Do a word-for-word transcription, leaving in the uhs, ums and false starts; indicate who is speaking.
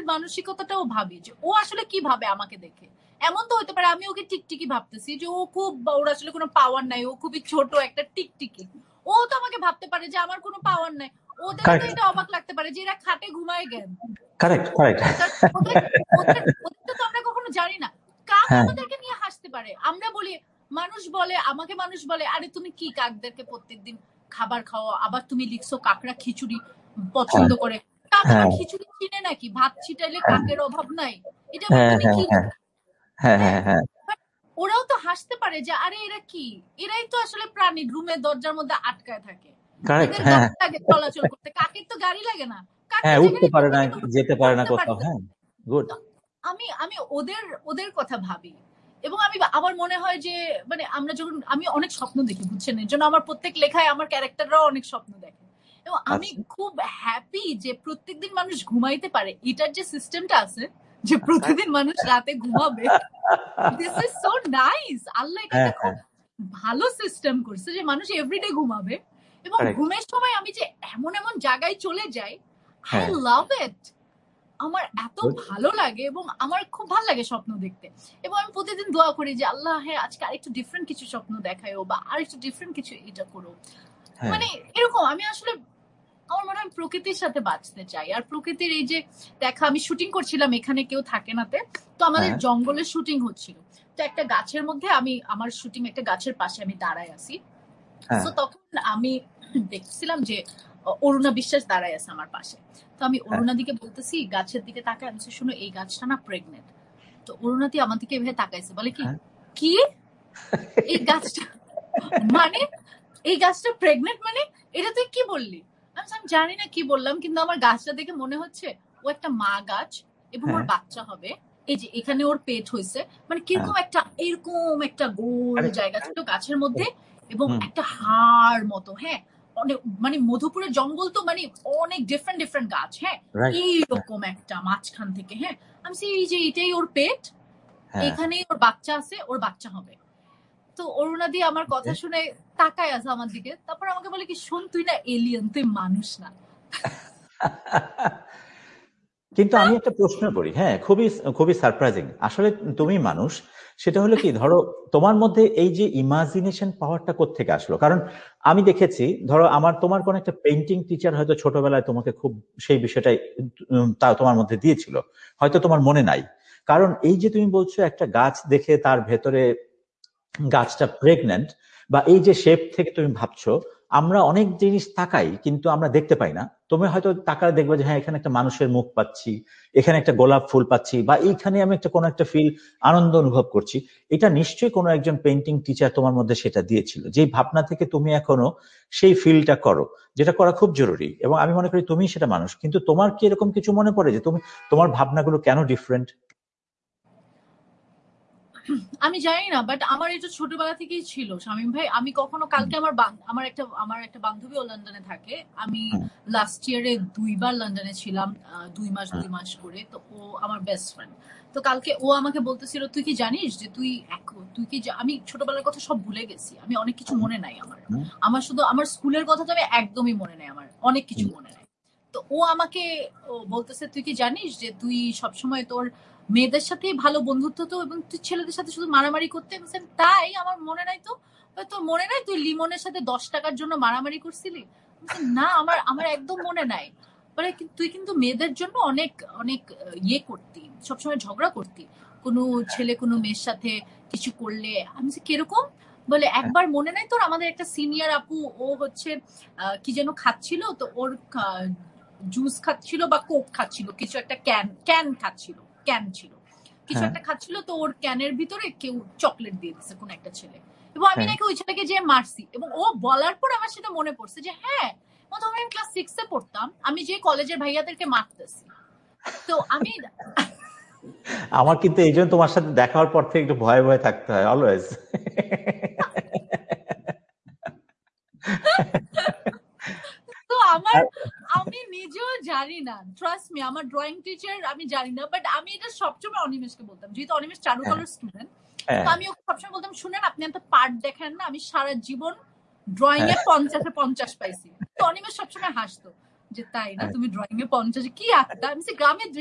Speaker 1: মানসিকতাটাও ভাবি যে ও আসলে কি ভাবে আমাকে দেখে। এমন তো হতে পারে আমি ওকে টিকটিকি ভাবতেছি যে ও খুব, ওর আসলে কোনো পাওয়ার নাই, ও খুবই ছোট একটা টিকটিকি। ও তো আমাকে ভাবতে পারে যে আমার কোনো পাওয়ার নাই। ওদের তো এটা অবাক লাগতে পারে যে এরা খাটে ঘুমায় জ্ঞান।
Speaker 2: কারেক্ট কারেক্ট
Speaker 1: ওদের ওদের তো আমরা কখনো জানি না কাক আমাদেরকে নিয়ে হাসতে পারে। আমরা বলি, মানুষ বলে, আমাকে মানুষ বলে, আরে তুমি কি কাকদেরকে প্রত্যেকদিন খাবার খাওয়া, আবার তুমি লিখছো কাকরা খিচুড়ি পছন্দ করে। কাক আবার খিচুড়ি চিনে নাকি? ভাত ছিটাইলে কাকের অভাব নাই, এটা তুমি কি? ওরাও তো হাসতে পারে যে আরে এরা কি, এরাই তো আসলে প্রাণী, রুমের দরজার মধ্যে আটকায় থাকে, চলাচল করতে। কাকের তো গাড়ি লাগে না,
Speaker 2: উঠতে পারে না, যেতে পারে না কোথাও। হ্যাঁ, গুড।
Speaker 1: আমি আমি ওদের ওদের কথা ভাবি এবং আমি আমার মনে হয় যে মানে আমরা যখন, আমি অনেক স্বপ্ন দেখি বুঝছেন, এর জন্য আমার প্রত্যেক লেখায় আমার ক্যারেক্টাররাও অনেক স্বপ্ন দেখে এবং আমি খুব হ্যাপি যে প্রত্যেকদিন মানুষ ঘুমাইতে পারে। এটার যে সিস্টেমটা আছে যে প্রতিদিন মানুষ রাতে ঘুমাবে, দিস ইজ সো নাইস। আল্লাহ এটা খুব ভালো সিস্টেম করছে যে মানুষ এভরিডে ঘুমাবে এবং ঘুমের সময় আমি যে এমন এমন জায়গায় চলে যাই, আই লাভ ইট। আমার এত ভালো লাগে এবং আমার খুব ভালো লাগে স্বপ্ন দেখতে এবং আমি প্রতিদিন দোয়া করি যে আল্লাহ হ্যাঁ আজকে আরেকটু ডিফারেন্ট কিছু স্বপ্ন দেখায়ও বা আরেকটু ডিফারেন্ট কিছু এটা করো। মানে এরকম আমি আসলে আমার মনে হয় প্রকৃতির সাথে বাঁচতে চাই। আর প্রকৃতির এই যে দেখা, আমি শুটিং করছিলাম এখানে কেউ থাকে নাতে, তো আমাদের জঙ্গলের শুটিং হচ্ছিল, তো একটা গাছের মধ্যে আমি, আমার শুটিং একটা গাছের পাশে আমি দাঁড়ায় আছি। তো তখন আমি দেখছিলাম যে অরুণা বিশ্বাস দাঁড়ায় আছে আমার পাশে। তো আমি অরুণা দিকে বলতেছি, গাছের দিকে তাকায়, আমি শুনো এই গাছটা না প্রেগনেন্ট। তো অরুণাদি আমার দিকে এভাবে তাকাইছে, বলে কি কি এই গাছটা মানে এই গাছটা প্রেগনেন্ট মানে এটা তুই কি বললি? আমি জানি না কি বললাম, কিন্তু আমার গাছটা দেখে মনে হচ্ছে ও একটা মা গাছ এবং ওর বাচ্চা হবে। এই যে এখানে ওর পেট হয়েছে, মানে কিরকম একটা এরকম একটা গোল জায়গা ছিল গাছের মধ্যে এবং একটা হাড় মতো। হ্যাঁ, অনেক মানে মধুপুরের জঙ্গল তো মানে অনেক ডিফারেন্ট ডিফারেন্ট গাছ। হ্যাঁ, এইরকম একটা মাঝখান থেকে। হ্যাঁ, আমি এই যে এটাই ওর পেট, এখানেই ওর বাচ্চা আছে, ওর বাচ্চা হবে। তো অরুণাদি আমার কথা শুনে তাকায় আছে আমার দিকে, তারপর আমাকে বলে কি, শোন তুই না এলিয়েন, তুই মানুষ না।
Speaker 2: কিন্তু আমি একটা প্রশ্ন করি, হ্যাঁ খুবই খুবই সারপ্রাইজিং। আসলে তুমি মানুষ, সেটা হলো কি, ধরো তোমার মধ্যে এই যে ইমাজিনেশন পাওয়ারটা কোত্থেকে আসলো? কারণ আমি দেখেছি, ধরো আমার তোমার কোন একটা পেইন্টিং টিচার হয়তো ছোটবেলায় তোমাকে খুব সেই বিষয়টাই তা তোমার মধ্যে দিয়েছিল, হয়তো তোমার মনে নাই। কারণ এই যে তুমি বলছো একটা গাছ দেখে তার ভেতরে গাছটা প্রেগন্যান্ট, বা এই যে শেপ থেকে তুমি ভাবছো, আমরা অনেক জিনিস তাকাই কিন্তু আমরা দেখতে পাই না। তুমি হয়তো তাকালে দেখবে যে হ্যাঁ এখানে একটা মানুষের মুখ পাচ্ছি, এখানে একটা গোলাপ ফুল পাচ্ছি, বা এইখানে আমি একটা কোনো একটা ফিল আনন্দ অনুভব করছি। এটা নিশ্চয়ই কোনো একজন পেইন্টিং টিচার তোমার মধ্যে সেটা দিয়েছিল, যেই ভাবনা থেকে তুমি এখনো সেই ফিলটা করো, যেটা করা খুব জরুরি। এবং আমি মনে করি তুমি সেটা মানুষ। কিন্তু তোমার কি এরকম কিছু মনে পড়ে যে তুমি তোমার ভাবনাগুলো কেন ডিফারেন্ট?
Speaker 1: আমি জানি না, বাট আমার এটা ছোটবেলা থেকেই ছিল শামীম ভাই। আমি কখনো, কালকে আমার আমার একটা আমার একটা বান্ধবী ও লন্ডনে থাকে, আমি লাস্ট ইয়ারে দুইবার লন্ডনে ছিলাম, দুই মাস দুই মাস করে। তো ও আমার বেস্ট ফ্রেন্ড। তো কালকে ও আমাকে বলতেছিল, তুই কি জানিস যে তুই তুই কি, আমি ছোটবেলার কথা সব ভুলে গেছি, আমি অনেক কিছু মনে নাই আমার আমার শুধু আমার স্কুলের কথা তো আমি একদমই মনে নাই, আমার অনেক কিছু মনে নাই। তো ও আমাকে বলতেছে, তুই কি জানিস যে তুই সবসময় তোর মেয়েদের সাথে ভালো বন্ধুত্ব তো, এবং তুই ছেলেদের সাথে শুধু মারামারি করতে। তাই আমার মনে নাই। তো তোর মনে নাই তুই লিমনের সাথে দশ টাকার জন্য মারামারি করছিলি? না, আমার আমার একদম মনে নাই। বলে তুই কিন্তু মেয়েদের জন্য অনেক অনেক ইয়ে করতি, সবসময় ঝগড়া করতি, কোনো ছেলে কোনো মেয়ের সাথে কিছু করলে। আমি কিরকম? বলে একবার মনে নাই তোর, আমাদের একটা সিনিয়র আপু, ও হচ্ছে কি যেন খাচ্ছিল, তো ওর জুস খাচ্ছিল বা কোক খাচ্ছিল, কিছু একটা ক্যান ক্যান খাচ্ছিল ক্যান ছিল কিছু একটা খাচ্ছিল, তো ওর ক্যানের ভিতরে কেউ চকলেট দিয়ে দিচ্ছে কোন একটা ছেলে, এবং আমি নাকি ওই ছেলেকে যে মারছি। এবং ও বলার পর আমার সেটা মনে পড়ছে যে হ্যাঁ, তখন আমি ক্লাস সিক্স এ পড়তাম, আমি যে কলেজের ভাইয়াদেরকে মারতেছি। তো আমি
Speaker 2: আমার কিন্তু এই জন্য তোমার সাথে দেখা হওয়ার পর থেকে একটু ভয়ে ভয়ে থাকতে হয় অলওয়েজ।
Speaker 1: তো আমার, আমি নিজেও জানি না, ট্রাস্ট মি, আমার ড্রয়িং টিচার আমি জানি না, বাট আমি এটা সবসময় অনিমেষকে বলতাম, যেহেতু অনিমেষ চারুকলার স্টুডেন্ট। তো আমি ওকে সবসময় বলতাম, শুনেন আপনি এত পার্ট দেখেন না, আমি সারা জীবন ড্রয়িং এ পঞ্চাশে পঞ্চাশ পাইছি। তো অনিমেষ সবসময় হাসতো যে তাই না, তুমি ড্রয়িং এ পঞ্চাশে কি আঁকতা? আমি গ্রামের